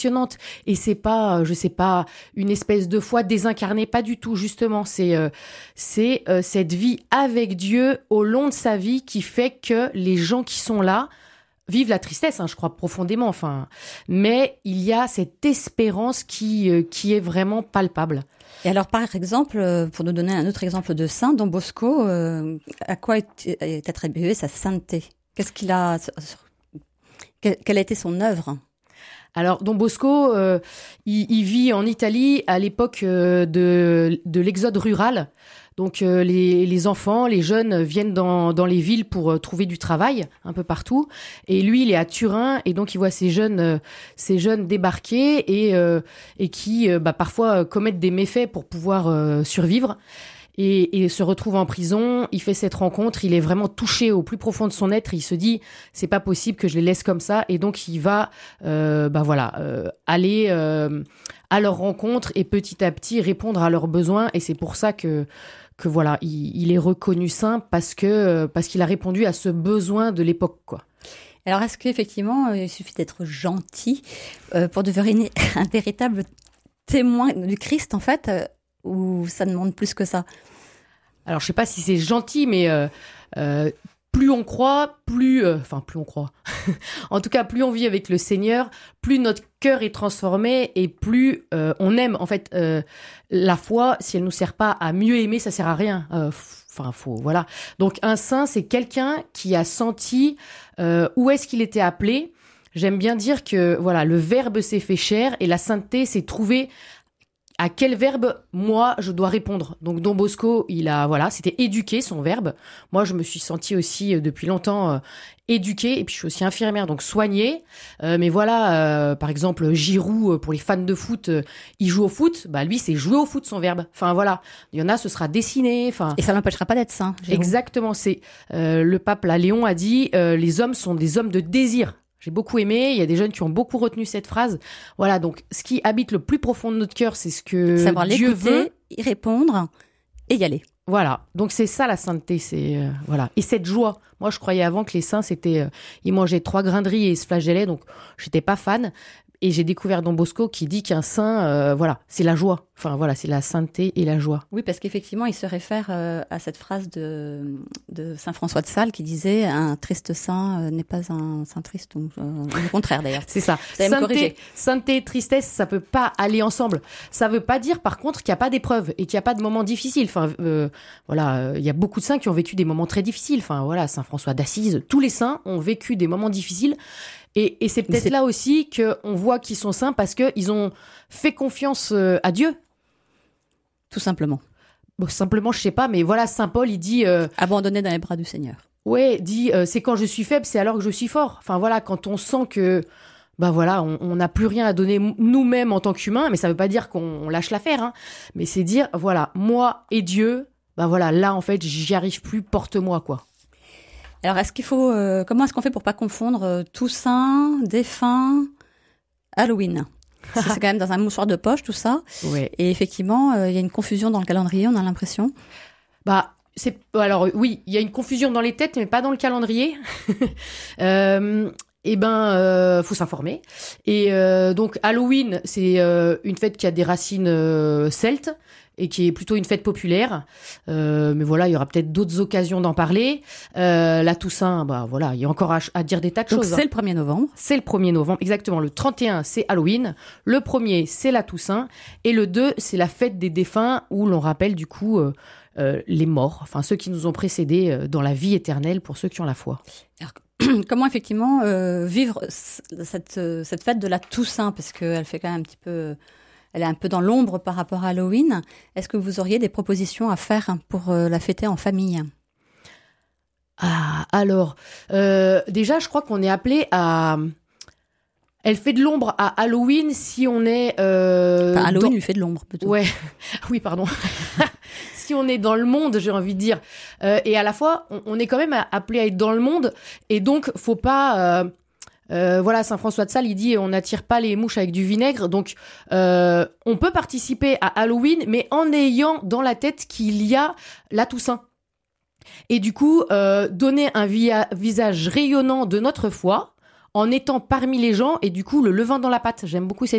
impressionnante. Et c'est pas, je sais pas, une espèce de foi désincarnée, pas du tout, justement. C'est cette vie avec Dieu au long de sa vie qui fait que les gens qui sont là vivent la tristesse, je crois profondément, mais il y a cette espérance qui est vraiment palpable. Et alors, par exemple, pour nous donner un autre exemple de saint, Don Bosco, à quoi est attribuée sa sainteté? Qu'est-ce qu'il a, quelle a été son œuvre? Alors, Don Bosco, il vit en Italie à l'époque de l'exode rural. Donc, les enfants, les jeunes viennent dans les villes pour trouver du travail un peu partout. Et lui, il est à Turin et donc il voit ces jeunes débarquer et qui parfois commettent des méfaits pour pouvoir survivre. Et se retrouve en prison, il fait cette rencontre, il est vraiment touché au plus profond de son être, il se dit c'est pas possible que je les laisse comme ça, et donc il va aller à leur rencontre et petit à petit répondre à leurs besoins, et c'est pour ça que voilà, il est reconnu saint parce qu'il a répondu à ce besoin de l'époque, quoi. Alors est-ce qu'effectivement il suffit d'être gentil pour devenir un véritable témoin du Christ en fait, ou ça demande plus que ça? Alors, je sais pas si c'est gentil, mais plus on croit, plus on croit. En tout cas, plus on vit avec le Seigneur, plus notre cœur est transformé et plus on aime. En fait, la foi, si elle nous sert pas à mieux aimer, ça sert à rien. Voilà. Donc, un saint, c'est quelqu'un qui a senti où est-ce qu'il était appelé. J'aime bien dire que voilà, le Verbe s'est fait chair et la sainteté, c'est trouver à quel verbe, moi, je dois répondre. Donc, Don Bosco, c'était éduquer, son verbe. Moi, je me suis sentie aussi, depuis longtemps, éduquée. Et puis, je suis aussi infirmière, donc soignée. Mais voilà, par exemple, Giroud, pour les fans de foot, il joue au foot. Bah, lui, c'est jouer au foot, son verbe. Enfin, voilà. Il y en a, ce sera dessiner. Et ça n'empêchera pas d'être saint, Giroud. Exactement. Le pape, là, Léon, a dit, les hommes sont des hommes de désir. J'ai beaucoup aimé, il y a des jeunes qui ont beaucoup retenu cette phrase. Voilà, donc ce qui habite le plus profond de notre cœur, c'est ce que savoir Dieu veut. Y répondre et y aller. Voilà, donc c'est ça la sainteté, voilà. Et cette joie. Moi, je croyais avant que les saints, c'était... ils mangeaient 3 grains de riz et ils se flagellaient, donc j'étais pas fan. Et j'ai découvert Don Bosco qui dit qu'un saint, c'est la joie. Enfin, voilà, c'est la sainteté et la joie. Oui, parce qu'effectivement, il se réfère à cette phrase de saint François de Sales qui disait « Un triste saint n'est pas un saint triste ». Le contraire, d'ailleurs. C'est ça. Sainteté et tristesse, ça peut pas aller ensemble. Ça veut pas dire, par contre, qu'il n'y a pas d'épreuves et qu'il n'y a pas de moments difficiles. Enfin, il y a beaucoup de saints qui ont vécu des moments très difficiles. Enfin, voilà, saint François d'Assise, tous les saints ont vécu des moments difficiles. Et c'est peut-être là aussi qu'on voit qu'ils sont saints parce qu'ils ont fait confiance à Dieu. Tout simplement. Bon, simplement, je sais pas, mais voilà, saint Paul, il dit... abandonné dans les bras du Seigneur. Ouais, dit, c'est quand je suis faible, c'est alors que je suis fort. Enfin voilà, quand on sent que, on n'a plus rien à donner nous-mêmes en tant qu'humains, mais ça veut pas dire qu'on lâche l'affaire, mais c'est dire, voilà, moi et Dieu, là, en fait, j'y arrive plus, porte-moi, quoi. Alors, comment est-ce qu'on fait pour pas confondre Toussaint, défunt, Halloween? C'est quand même dans un mouchoir de poche, tout ça. Ouais. Et effectivement, il y a une confusion dans le calendrier, on a l'impression. Alors oui, il y a une confusion dans les têtes, mais pas dans le calendrier. Faut s'informer. Et donc Halloween, c'est une fête qui a des racines celtes et qui est plutôt une fête populaire. Mais voilà, il y aura peut-être d'autres occasions d'en parler. La Toussaint, il y a encore à dire des tas de donc choses. C'est le 1er novembre. C'est le 1er novembre, exactement. Le 31, c'est Halloween. Le 1er, c'est la Toussaint. Et le 2, c'est la fête des défunts où l'on rappelle du coup les morts, enfin ceux qui nous ont précédés dans la vie éternelle pour ceux qui ont la foi. Alors, comment effectivement vivre cette fête de la Toussaint, parce qu'elle fait quand même elle est un peu dans l'ombre par rapport à Halloween. Est-ce que vous auriez des propositions à faire pour la fêter en famille? Alors, déjà, je crois qu'on est appelé à... Elle fait de l'ombre à Halloween si on est... Halloween lui fait de l'ombre, plutôt. Ouais, oui, pardon. Si on est dans le monde, j'ai envie de dire. Et à la fois, on est quand même appelé à être dans le monde. Et donc, faut pas... saint François de Sales, il dit on n'attire pas les mouches avec du vinaigre. Donc, on peut participer à Halloween, mais en ayant dans la tête qu'il y a la Toussaint. Et du coup, donner un visage rayonnant de notre foi en étant parmi les gens et du coup le levant dans la pâte. J'aime beaucoup cette